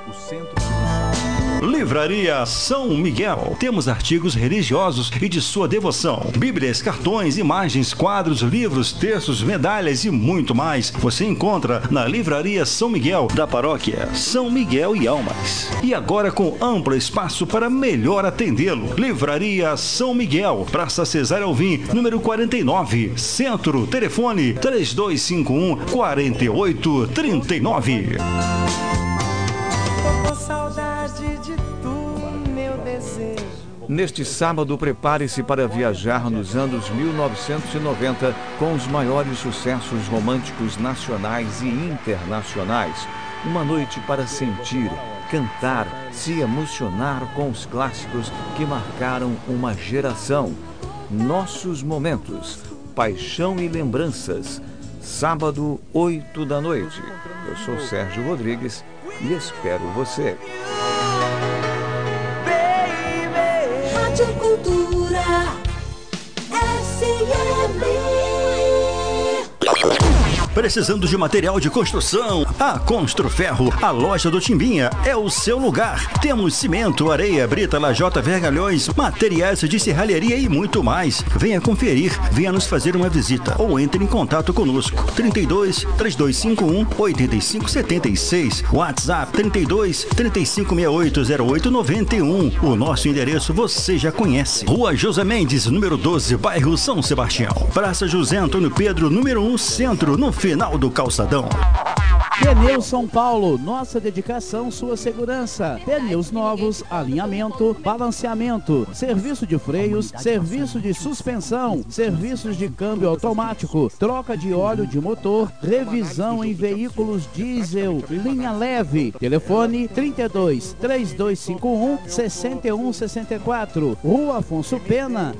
o centro... Livraria São Miguel. Temos artigos religiosos e de sua devoção. Bíblias, cartões, imagens, quadros, livros, textos, medalhas e muito mais. Você encontra na Livraria São Miguel, da paróquia São Miguel e Almas. E agora com amplo espaço para melhor atendê-lo. Livraria São Miguel, Praça Cesário Alvim, número 49, Centro. Telefone 3251-4839. Neste sábado, prepare-se para viajar nos anos 1990 com os maiores sucessos românticos nacionais e internacionais. Uma noite para sentir, cantar, se emocionar com os clássicos que marcaram uma geração. Nossos momentos, paixão e lembranças. Sábado, 8 da noite. Eu sou Sérgio Rodrigues e espero você. Cultura FM. Precisando de material de construção? A Construferro, a loja do Timbinha, é o seu lugar. Temos cimento, areia, brita, lajota, vergalhões, materiais de serralheria e muito mais. Venha conferir, venha nos fazer uma visita ou entre em contato conosco. 32 3251 8576, WhatsApp 32 3568 0891. O nosso endereço você já conhece. Rua José Mendes, número 12, bairro São Sebastião. Praça José Antônio Pedro, número 1, Centro, no final do calçadão. Pneus São Paulo, nossa dedicação, sua segurança. Pneus novos, alinhamento, balanceamento, serviço de freios, serviço de suspensão, serviços de câmbio automático, troca de óleo de motor, revisão em veículos diesel, linha leve. Telefone 32 3251 6164. Rua Afonso Pena,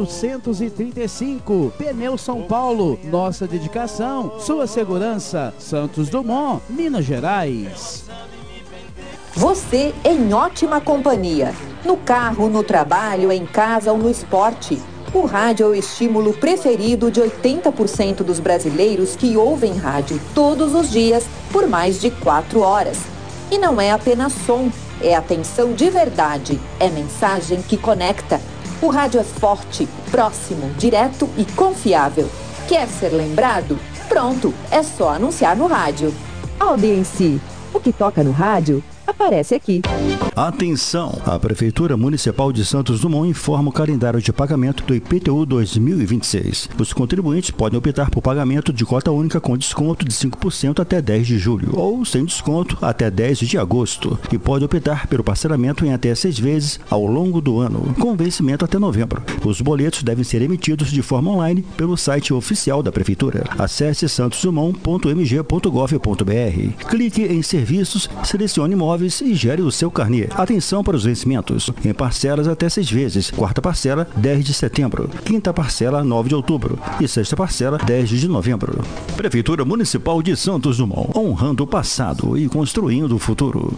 435. Pneus São Paulo, nossa dedicação, sua segurança. Santos Dumont, Minas Gerais. Você em ótima companhia. No carro, no trabalho, em casa ou no esporte. O rádio é o estímulo preferido de 80% dos brasileiros que ouvem rádio todos os dias por mais de 4 horas. E não é apenas som, é atenção de verdade, é mensagem que conecta. O rádio é forte, próximo, direto e confiável. Quer ser lembrado? Pronto, é só anunciar no rádio. Audiência. O que toca no rádio aparece aqui. Atenção! A Prefeitura Municipal de Santos Dumont informa o calendário de pagamento do IPTU 2026. Os contribuintes podem optar por pagamento de cota única com desconto de 5% até 10 de julho, ou sem desconto até 10 de agosto, e pode optar pelo parcelamento em até 6 vezes ao longo do ano, com vencimento até novembro. Os boletos devem ser emitidos de forma online pelo site oficial da Prefeitura. Acesse santosdumont.mg.gov.br. Clique em Serviços, selecione Imóveis e gere o seu carnê. Atenção para os vencimentos. Em parcelas até 6 vezes. Quarta parcela, 10 de setembro. Quinta parcela, 9 de outubro. E sexta parcela, 10 de novembro. Prefeitura Municipal de Santos Dumont. Honrando o passado e construindo o futuro.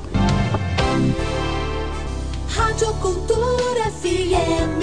Rádio Cultura FM.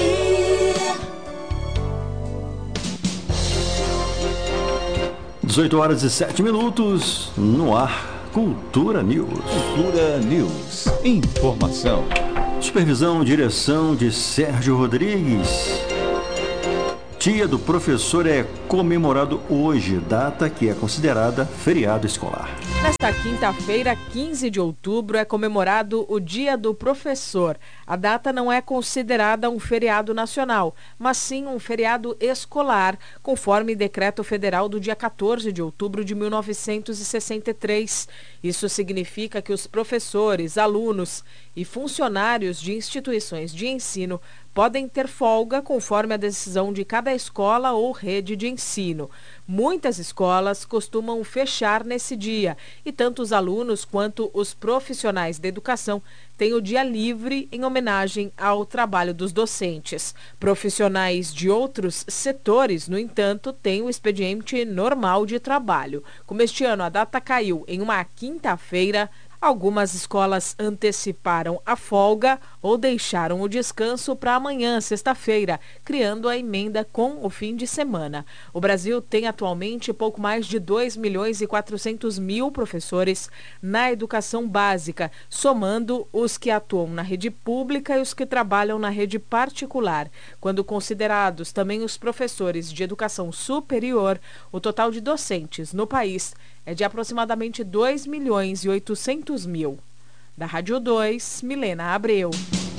18 horas e 7 minutos. No ar. Cultura News. Cultura News. Informação. Supervisão, direção de Sérgio Rodrigues. Dia do Professor é comemorado hoje, data que é considerada feriado escolar. Nesta quinta-feira, 15 de outubro, é comemorado o Dia do Professor. A data não é considerada um feriado nacional, mas sim um feriado escolar, conforme decreto federal do dia 14 de outubro de 1963. Isso significa que os professores, alunos e funcionários de instituições de ensino podem ter folga conforme a decisão de cada escola ou rede de ensino. Muitas escolas costumam fechar nesse dia e tanto os alunos quanto os profissionais da educação têm o dia livre em homenagem ao trabalho dos docentes. Profissionais de outros setores, no entanto, têm o expediente normal de trabalho. Como este ano a data caiu em uma quinta-feira, Algumas escolas anteciparam a folga ou deixaram o descanso para amanhã, sexta-feira, criando a emenda com o fim de semana. O Brasil tem atualmente pouco mais de 2.400.000 professores na educação básica, somando os que atuam na rede pública e os que trabalham na rede particular. Quando considerados também os professores de educação superior, o total de docentes no país é de aproximadamente 2.800.000. Da Rádio 2, Milena Abreu.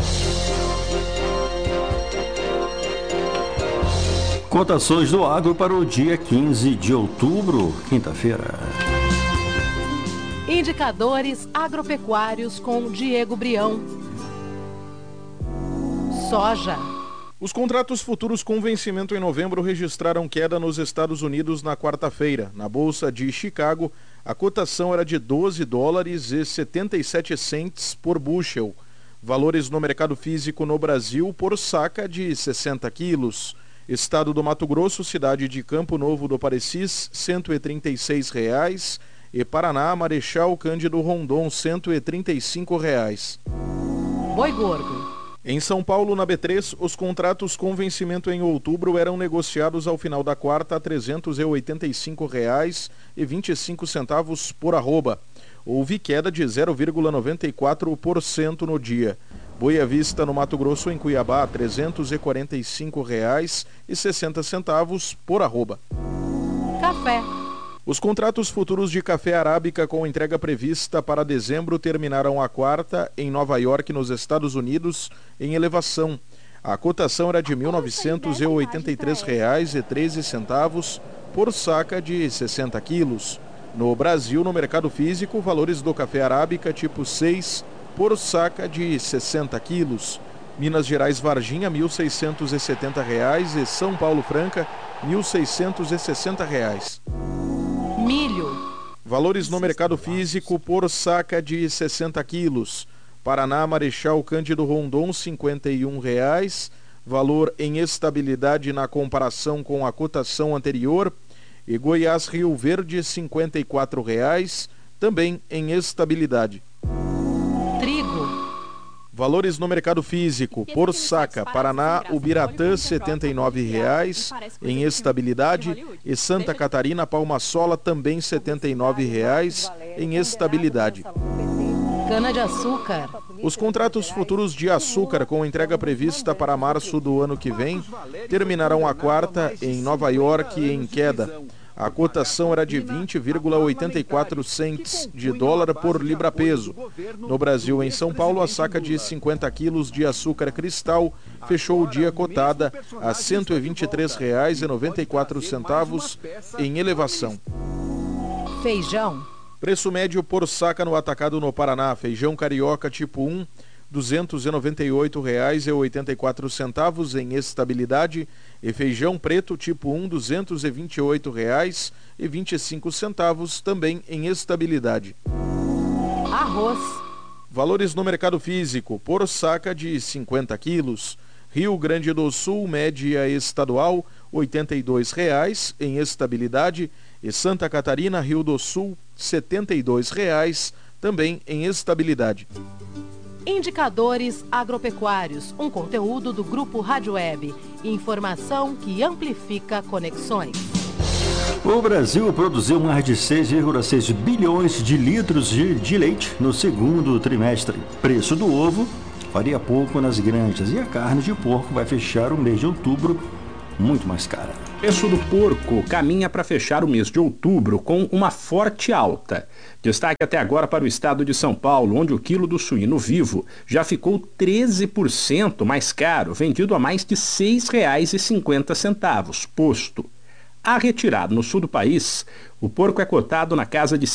Cotações do agro para o dia 15 de outubro, quinta-feira. Indicadores agropecuários com Diego Brião. Soja. Os contratos futuros com vencimento em novembro registraram queda nos Estados Unidos na quarta-feira. Na Bolsa de Chicago, a cotação era de $12,77 por bushel. Valores no mercado físico no Brasil por saca de 60 quilos. Estado do Mato Grosso, cidade de Campo Novo do Parecis, R$ 136,00. E Paraná, Marechal Cândido Rondon, R$ 135,00. Boi gordo. Em São Paulo, na B3, os contratos com vencimento em outubro eram negociados ao final da quarta a R$ 385,25 por arroba. Houve queda de 0,94% no dia. Boi à vista no Mato Grosso, em Cuiabá, R$ 345,60 por arroba. Café. Os contratos futuros de café arábica com entrega prevista para dezembro terminaram a quarta em Nova York, nos Estados Unidos, em elevação. A cotação era de R$ 1.983,13 por saca de 60 quilos. No Brasil, no mercado físico, valores do café arábica tipo 6 por saca de 60 quilos. Minas Gerais Varginha, R$ 1.670 e São Paulo Franca, R$ 1.660. Milho. Valores no mercado físico por saca de 60 quilos. Paraná, Marechal Cândido Rondon, R$ 51,00. Valor em estabilidade na comparação com a cotação anterior. E Goiás, Rio Verde, R$ 54,00. Também em estabilidade. Trigo. Valores no mercado físico por saca. Paraná, Ubiratã, R$ 79,00 em estabilidade. E Santa Catarina, Palma Sola, também R$ 79,00 em estabilidade. Cana-de-açúcar. Os contratos futuros de açúcar com entrega prevista para março do ano que vem terminaram a quarta em Nova York em queda. A cotação era de 20,84 cents de dólar por libra-peso. No Brasil, em São Paulo, a saca de 50 quilos de açúcar cristal fechou o dia cotada a R$ 123,94 em elevação. Feijão. Preço médio por saca no atacado no Paraná. Feijão carioca tipo 1, R$ 298,84 em estabilidade. E feijão preto tipo 1, R$ 228,25 também em estabilidade. Arroz. Valores no mercado físico por saca de 50 quilos. Rio Grande do Sul, média estadual, R$ 82,00 em estabilidade. E Santa Catarina, Rio do Sul, R$ 72,00 também em estabilidade. Indicadores agropecuários, um conteúdo do Grupo Rádio Web. Informação que amplifica conexões. O Brasil produziu mais de 6,6 bilhões de litros de leite no segundo trimestre. Preço do ovo varia pouco nas granjas e a carne de porco vai fechar o mês de outubro muito mais cara. O preço do porco caminha para fechar o mês de outubro com uma forte alta. Destaque até agora para o estado de São Paulo, onde o quilo do suíno vivo já ficou 13% mais caro, vendido a mais de R$ 6,50 posto. A retirada no sul do país, o porco é cotado na casa de R$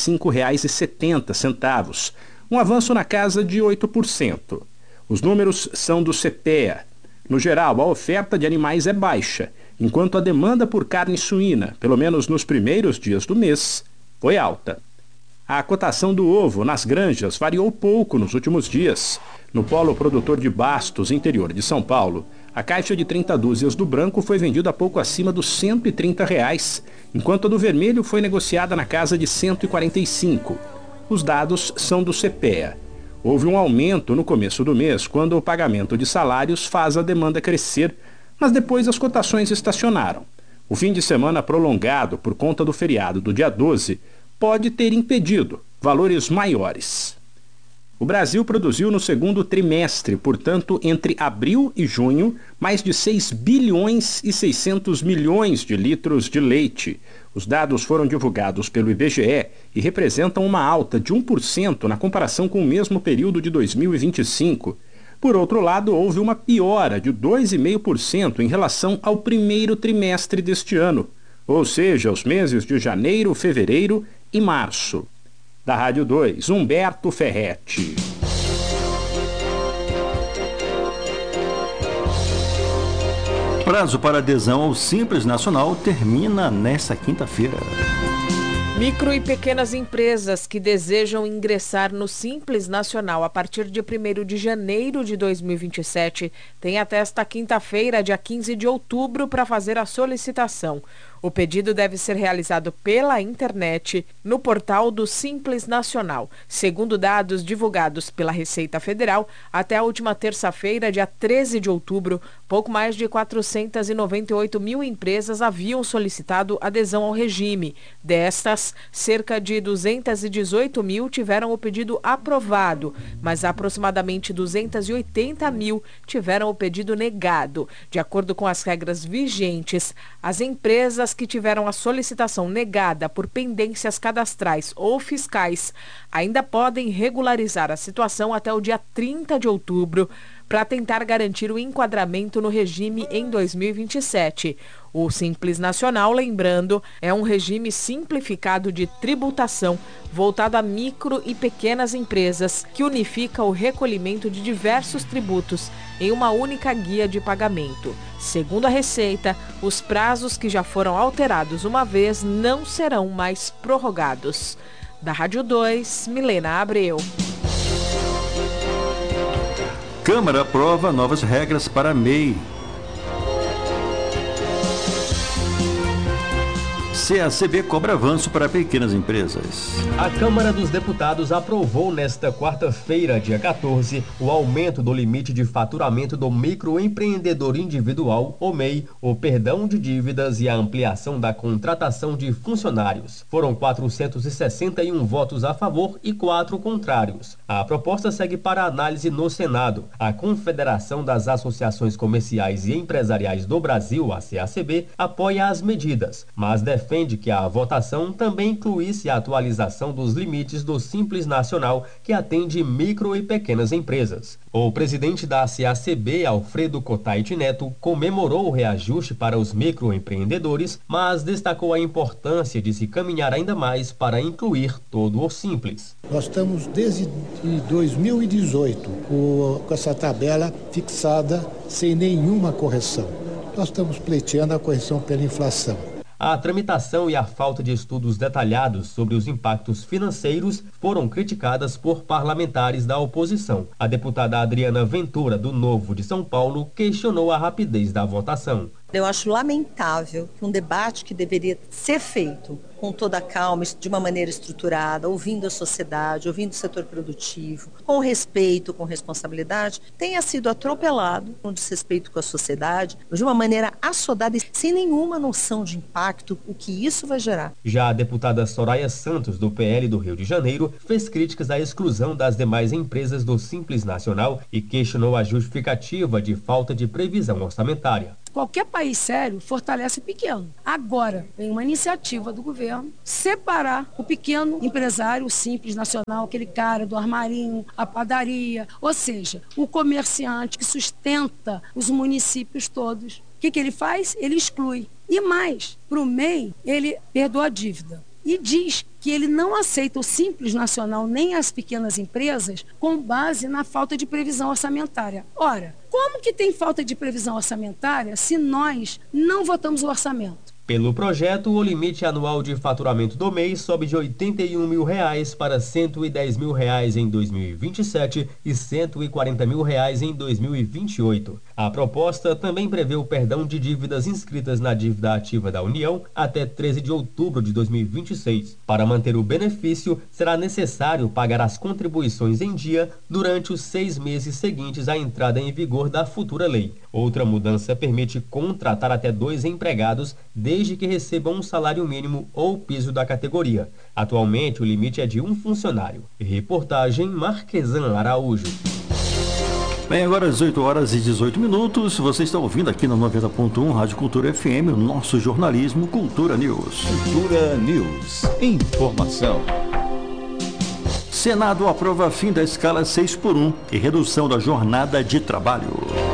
5,70, um avanço na casa de 8%. Os números são do CPEA. No geral, a oferta de animais é baixa, enquanto a demanda por carne suína, pelo menos nos primeiros dias do mês, foi alta. A cotação do ovo nas granjas variou pouco nos últimos dias. No polo produtor de Bastos, interior de São Paulo, a caixa de 30 dúzias do branco foi vendida pouco acima dos R$ 130, enquanto a do vermelho foi negociada na casa de R$ 145. Os dados são do CPEA. Houve um aumento no começo do mês, quando o pagamento de salários faz a demanda crescer, mas depois as cotações estacionaram. O fim de semana prolongado por conta do feriado do dia 12 pode ter impedido valores maiores. O Brasil produziu no segundo trimestre, portanto, entre abril e junho, mais de 6 bilhões e 600 milhões de litros de leite. Os dados foram divulgados pelo IBGE e representam uma alta de 1% na comparação com o mesmo período de 2025. Por outro lado, houve uma piora de 2,5% em relação ao primeiro trimestre deste ano, ou seja, os meses de janeiro, fevereiro e março. Da Rádio 2, Humberto Ferretti. Prazo para adesão ao Simples Nacional termina nesta quinta-feira. Micro e pequenas empresas que desejam ingressar no Simples Nacional a partir de 1º de janeiro de 2027 têm até esta quinta-feira, dia 15 de outubro, para fazer a solicitação. O pedido deve ser realizado pela internet no portal do Simples Nacional. Segundo dados divulgados pela Receita Federal, até a última terça-feira, dia 13 de outubro, pouco mais de 498 mil empresas haviam solicitado adesão ao regime. Destas, cerca de 218 mil tiveram o pedido aprovado, mas aproximadamente 280 mil tiveram o pedido negado. De acordo com as regras vigentes, as empresas que tiveram a solicitação negada por pendências cadastrais ou fiscais ainda podem regularizar a situação até o dia 30 de outubro para tentar garantir o enquadramento no regime em 2027. O Simples Nacional, lembrando, é um regime simplificado de tributação voltado a micro e pequenas empresas que unifica o recolhimento de diversos tributos em uma única guia de pagamento. Segundo a Receita, os prazos que já foram alterados uma vez não serão mais prorrogados. Da Rádio 2, Milena Abreu. Câmara aprova novas regras para a MEI. CACB cobra avanço para pequenas empresas. A Câmara dos Deputados aprovou nesta quarta-feira, dia 14, o aumento do limite de faturamento do microempreendedor individual, o MEI, o perdão de dívidas e a ampliação da contratação de funcionários. Foram 461 votos a favor e 4 contrários. A proposta segue para análise no Senado. A Confederação das Associações Comerciais e Empresariais do Brasil, a CACB, apoia as medidas, mas defende que a votação também incluísse a atualização dos limites do Simples Nacional, que atende micro e pequenas empresas. O presidente da CACB, Alfredo Cotait Neto, comemorou o reajuste para os microempreendedores, mas destacou a importância de se caminhar ainda mais para incluir todo o Simples. Nós estamos desde 2018 com essa tabela fixada sem nenhuma correção. Nós estamos pleiteando a correção pela inflação. A tramitação e a falta de estudos detalhados sobre os impactos financeiros foram criticadas por parlamentares da oposição. A deputada Adriana Ventura, do Novo de São Paulo, questionou a rapidez da votação. Eu acho lamentável que um debate que deveria ser feito com toda a calma, de uma maneira estruturada, ouvindo a sociedade, ouvindo o setor produtivo, com respeito, com responsabilidade, tenha sido atropelado, com desrespeito com a sociedade, de uma maneira assodada e sem nenhuma noção de impacto, o que isso vai gerar. Já a deputada Soraya Santos, do PL do Rio de Janeiro, fez críticas à exclusão das demais empresas do Simples Nacional e questionou a justificativa de falta de previsão orçamentária. Qualquer país sério fortalece o pequeno. Agora, vem uma iniciativa do governo separar o pequeno empresário, o Simples Nacional, aquele cara do armarinho, a padaria, ou seja, o comerciante que sustenta os municípios todos. O que ele faz? Ele exclui. E mais, para o MEI, ele perdoa a dívida. E diz que ele não aceita o Simples Nacional nem as pequenas empresas com base na falta de previsão orçamentária. Ora, como que tem falta de previsão orçamentária se nós não votamos o orçamento? Pelo projeto, o limite anual de faturamento do MEI sobe de R$ 81 mil para R$ 110 mil em 2027 e R$ 140 mil em 2028. A proposta também prevê o perdão de dívidas inscritas na dívida ativa da União até 13 de outubro de 2026. Para manter o benefício, será necessário pagar as contribuições em dia durante os 6 meses seguintes à entrada em vigor da futura lei. Outra mudança permite contratar até 2 empregados desde que recebam um salário mínimo ou piso da categoria. Atualmente, o limite é de 1 funcionário. Reportagem Marquesan Araújo. Bem, agora às 8h18, você está ouvindo aqui na 90.1 Rádio Cultura FM, o nosso jornalismo Cultura News. Cultura News. Informação. Senado aprova fim da escala 6x1 e redução da jornada de trabalho.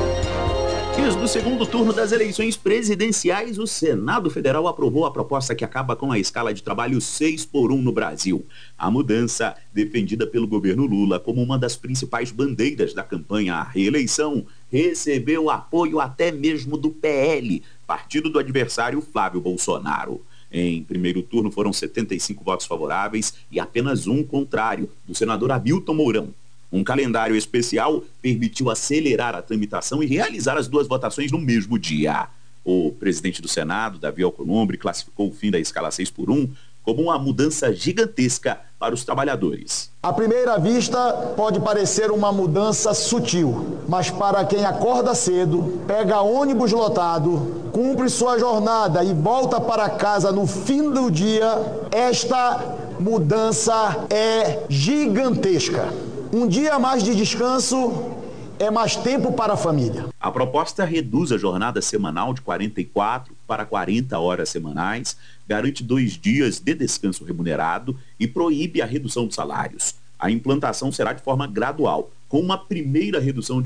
No segundo turno das eleições presidenciais, o Senado Federal aprovou a proposta que acaba com a escala de trabalho 6x1 no Brasil. A mudança, defendida pelo governo Lula como uma das principais bandeiras da campanha à reeleição, recebeu apoio até mesmo do PL, partido do adversário Flávio Bolsonaro. Em primeiro turno foram 75 votos favoráveis e apenas 1 contrário, do senador Hamilton Mourão. Um calendário especial permitiu acelerar a tramitação e realizar as 2 votações no mesmo dia. O presidente do Senado, Davi Alcolumbre, classificou o fim da escala 6x1 como uma mudança gigantesca para os trabalhadores. À primeira vista, pode parecer uma mudança sutil, mas para quem acorda cedo, pega ônibus lotado, cumpre sua jornada e volta para casa no fim do dia, esta mudança é gigantesca. Um dia a mais de descanso é mais tempo para a família. A proposta reduz a jornada semanal de 44 para 40 horas semanais, garante 2 dias de descanso remunerado e proíbe a redução de salários. A implantação será de forma gradual, com uma primeira redução de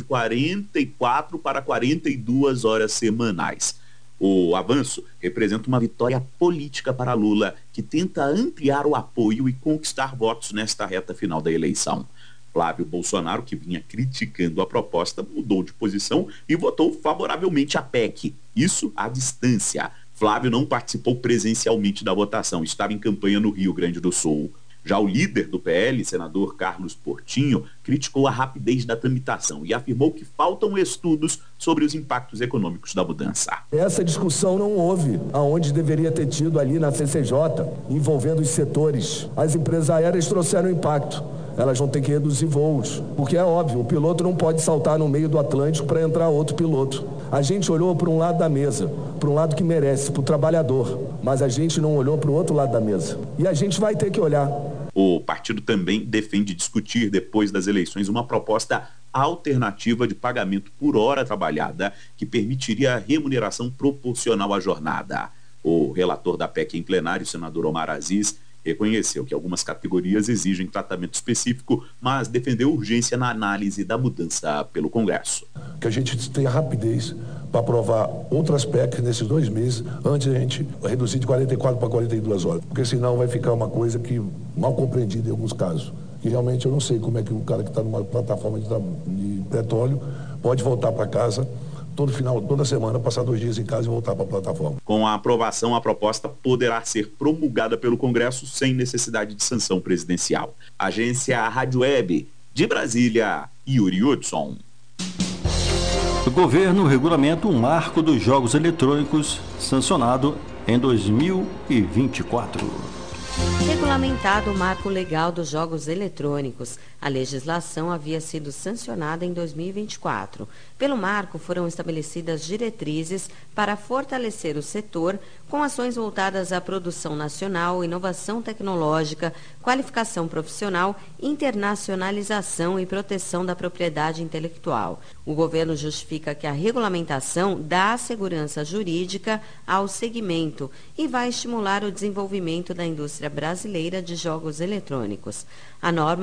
44 para 42 horas semanais. O avanço representa uma vitória política para Lula, que tenta ampliar o apoio e conquistar votos nesta reta final da eleição. Flávio Bolsonaro, que vinha criticando a proposta, mudou de posição e votou favoravelmente a PEC. Isso à distância. Flávio não participou presencialmente da votação, estava em campanha no Rio Grande do Sul. Já o líder do PL, senador Carlos Portinho, criticou a rapidez da tramitação e afirmou que faltam estudos sobre os impactos econômicos da mudança. Essa discussão não houve aonde deveria ter tido ali na CCJ, envolvendo os setores. As empresas aéreas trouxeram impacto. Elas vão ter que reduzir voos, porque é óbvio, o piloto não pode saltar no meio do Atlântico para entrar outro piloto. A gente olhou para um lado da mesa, para um lado que merece, para o trabalhador, mas a gente não olhou para o outro lado da mesa. E a gente vai ter que olhar. O partido também defende discutir, depois das eleições, uma proposta alternativa de pagamento por hora trabalhada, que permitiria a remuneração proporcional à jornada. O relator da PEC em plenário, o senador Omar Aziz, reconheceu que algumas categorias exigem tratamento específico, mas defendeu urgência na análise da mudança pelo Congresso. Que a gente tenha rapidez para aprovar outras PECs nesses 2 meses, antes de a gente reduzir de 44 para 42 horas. Porque senão vai ficar uma coisa que mal compreendida em alguns casos. Que realmente eu não sei como é que um cara que está numa plataforma de petróleo pode voltar para casa toda semana, passar 2 dias em casa e voltar para a plataforma. Com a aprovação, a proposta poderá ser promulgada pelo Congresso sem necessidade de sanção presidencial. Agência Rádio Web, de Brasília, Yuri Hudson. O governo regulamenta um marco dos jogos eletrônicos sancionado em 2024. Regulamentado o marco legal dos jogos eletrônicos, a legislação havia sido sancionada em 2024. Pelo marco, foram estabelecidas diretrizes para fortalecer o setor, com ações voltadas à produção nacional, inovação tecnológica, qualificação profissional, internacionalização e proteção da propriedade intelectual. O governo justifica que a regulamentação dá segurança jurídica ao segmento e vai estimular o desenvolvimento da indústria brasileira de jogos eletrônicos. A norma